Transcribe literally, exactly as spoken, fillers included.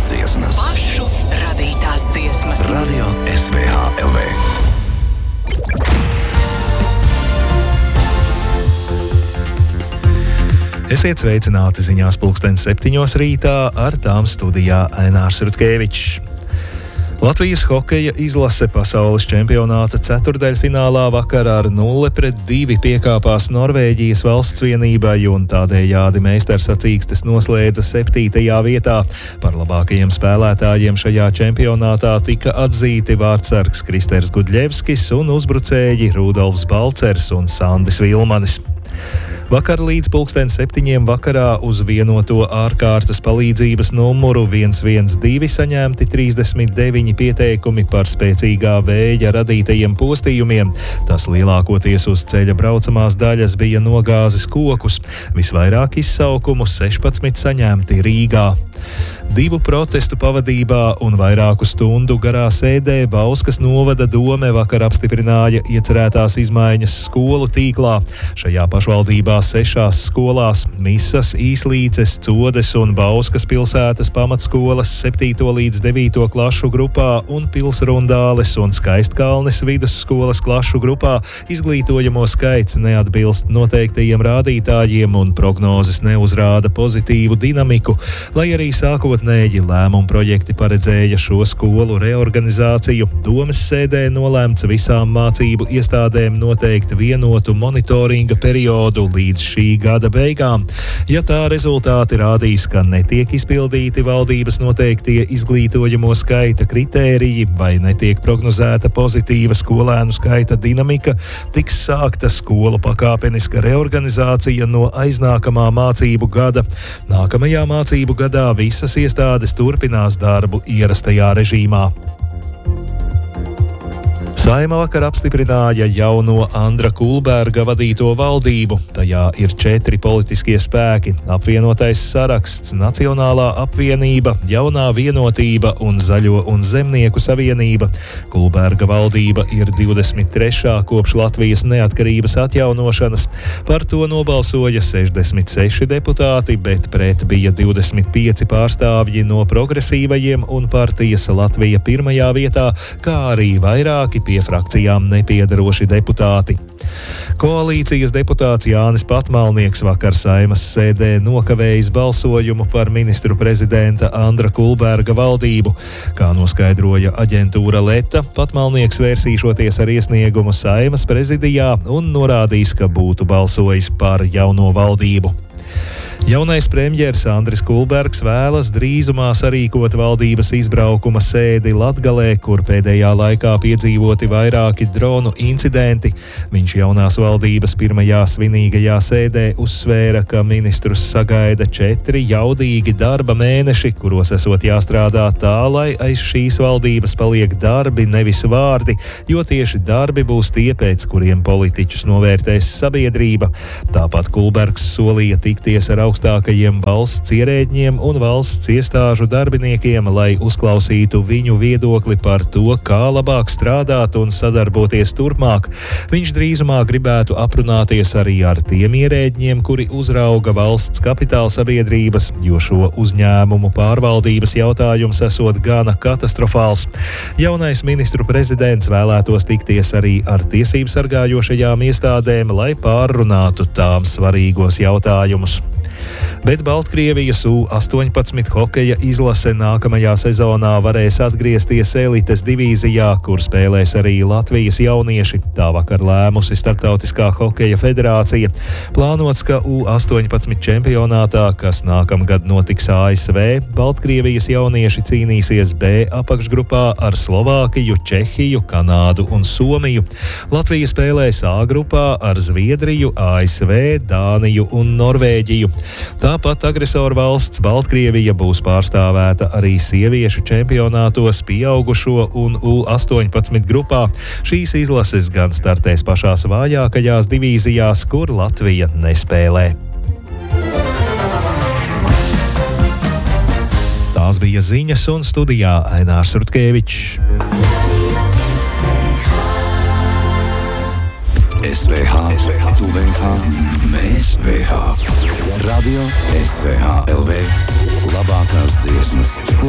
radītās dziesmas. Pašu radītās dziesmas. Radio S V H L V. Esiet sveicināti ziņās pulkstens septiņos rītā, ar tām studijā Ainārs Rutkevičs. Latvijas hokeja izlase pasaules čempionāta ceturdaļfinālā vakar ar nulle pret divi piekāpās Norvēģijas valsts vienībai un tādējādi meistarsacīkstes noslēdza septītajā vietā. Par labākajiem spēlētājiem šajā čempionātā tika atzīti vārtsargs Kristers Gudļevskis un uzbrucēji Rudolfs Balcers un Sandis Vilmanis. Vakar līdz pulksten septiņiem vakarā uz vienoto ārkārtas palīdzības numuru viens viens divi saņemti trīsdesmit deviņi pieteikumi par spēcīgā vēja radītajiem postījumiem. Tas lielākoties uz ceļa braucamās daļas bija nogāzis kokus. Visvairāk izsaukumu sešpadsmit saņemti Rīgā. Divu protestu pavadībā un vairāku stundu garā sēdē Bauskas novada dome vakar apstiprināja iecerētās izmaiņas skolu tīklā. Šajā pašvaldībā sešās skolās – Misas, Īslīces, Codes un Bauskas pilsētas pamatskolas septīto līdz devīto klašu grupā un Pilsrundāles un Skaistkalnes vidusskolas klašu grupā izglītojamo skaits neatbilst noteiktajiem rādītājiem un prognozes neuzrāda pozitīvu dinamiku, lai arī sākotnēji lēmumu projekti paredzēja šo skolu reorganizāciju. Domes sēdē nolēmts visām mācību iestādēm noteikt vienotu monitoringa periodu līdz šī gada beigām. Ja tā rezultāti rādīs, ka netiek izpildīti valdības noteiktie izglītojamo skaita kritēriji vai netiek prognozēta pozitīva skolēnu skaita dinamika, tiks sākta skolu pakāpeniska reorganizācija no aiznākamā mācību gada. Nākamajā mācību gadā visas iestādes turpinās darbu ierastajā režīmā. Saeima vakar apstiprināja jauno Andra Kulberga vadīto valdību. Tajā ir četri politiskie spēki – apvienotais saraksts, Nacionālā apvienība, Jaunā vienotība un Zaļo un zemnieku savienība. Kulberga valdība ir divdesmit trešā kopš Latvijas neatkarības atjaunošanas. Par to nobalsoja sešdesmit seši deputāti, bet pret bija divdesmit pieci pārstāvji no progresīvajiem un partijas Latvija pirmajā vietā, kā arī vairāki pie frakcijām nepiedaroši deputāti. Koalīcijas deputāts Jānis Patmalnieks vakar Saeimas sēdē nokavējis balsojumu par ministru prezidenta Andra Kulberga valdību. Kā noskaidroja aģentūra Leta, Patmalnieks vērsīšoties ar iesniegumu Saeimas prezidijā un norādījis, ka būtu balsojis par jauno valdību. Jaunais premjers Andris Kulbergs vēlas drīzumā sarīkot valdības izbraukuma sēdi Latgalē, kur pēdējā laikā piedzīvoti vairāki dronu incidenti. Viņš jaunās valdības pirmajā svinīgajā sēdē uzsvēra, ka ministrus sagaida četri jaudīgi darba mēneši, kuros esot jāstrādā tā, lai aiz šīs valdības paliek darbi, nevis vārdi, jo tieši darbi būs tie, pēc kuriem politiķus novērtēs sabiedrība. Tāpat Kulbergs solīja tikties ar augstākajiem valsts ierēģiem un valsts iestāžu darbiniekiem, lai uzklausītu viņu viedokli par to, kā labāk strādāt un sadarboties turpmāk. Viņš drīzumā gribētu aprunāties arī ar tiem ierēģiem, kuri uzrauga valsts kapitāla sabiedrības, jo šo uzņēmumu pārvaldības jautājums esot gana katastrofāls. Jaunais ministru prezidents vēlētos tikties arī ar tiesību sargājošajām iestādēm, lai pārrunātu tām svarīgos jautājumus. Bet Baltkrievijas U astoņpadsmit hokeja izlase nākamajā sezonā varēs atgriezties elites divīzijā, kur spēlēs arī Latvijas jaunieši. Tā vakar lēmusi Starptautiskā hokeja federācija. Plānots, ka U astoņpadsmit čempionātā, kas nākamgad notiks A S V, Baltkrievijas jaunieši cīnīsies B apakšgrupā ar Slovākiju, Čehiju, Kanādu un Somiju. Latvija spēlēs A grupā ar Zviedriju, A S V, Dāniju un Norvēģiju. Tāpat agresoru valsts Baltkrievija būs pārstāvēta arī sieviešu čempionātos pieaugušo un U astoņpadsmit grupā. Šīs izlases gan startēs pašās vājākajās divīzijās, kur Latvija nespēlē. Tās bija ziņas un studijā Ainārs Rutkevičs. S V H, tu V H, mēs V H. Radio S V H L V. Labākās dziesmas